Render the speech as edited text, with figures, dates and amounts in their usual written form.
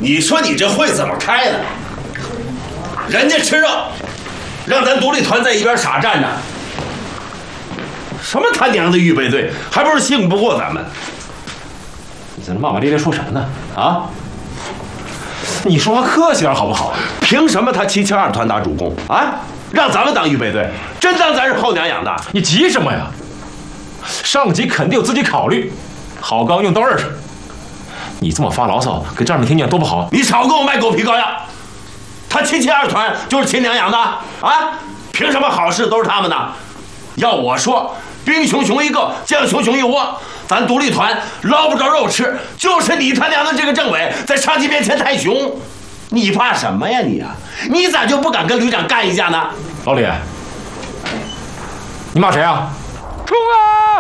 你说你这会怎么开呢？人家吃肉，让咱独立团在一边傻站着。什么他娘的预备队，还不是信不过咱们？ 你在那骂骂咧咧说什么呢？啊？你说话客气点好不好？ 凭什么他772团打主攻啊？让咱们当预备队，真当咱是后娘养的？ 你急什么呀？上级肯定有自己考虑，好钢用到刃上。你这么发牢骚，给丈人听见多不好。 你少给我卖狗皮膏药！他772团就是亲娘养的啊？凭什么好事都是他们的？要我说，兵熊熊一个，将熊熊一窝。咱独立团捞不着肉吃，就是你他娘的这个政委在上级面前太熊。你怕什么呀你啊？你咋就不敢跟旅长干一架呢？ 老李，你骂谁啊？ 冲啊！